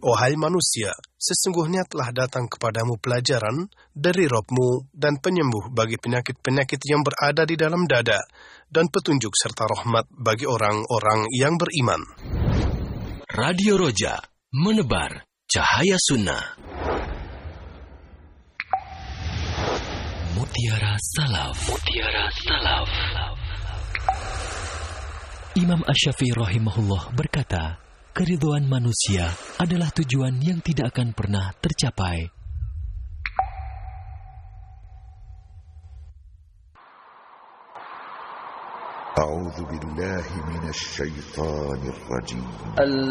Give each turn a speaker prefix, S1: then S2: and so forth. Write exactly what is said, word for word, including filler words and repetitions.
S1: Wahai manusia, sesungguhnya telah datang kepadamu pelajaran dari Rabb-Mu dan penyembuh bagi penyakit-penyakit yang berada di dalam dada, dan petunjuk serta rahmat bagi orang-orang yang beriman.
S2: Radio Roja, menebar cahaya sunnah. Mutiara Salaf. Mutiara Salaf. Imam Asy-Syafi'i rahimahullah berkata, keridhaan manusia adalah tujuan yang tidak akan pernah tercapai.
S3: A'udzu billahi minasy syaithanir rajim.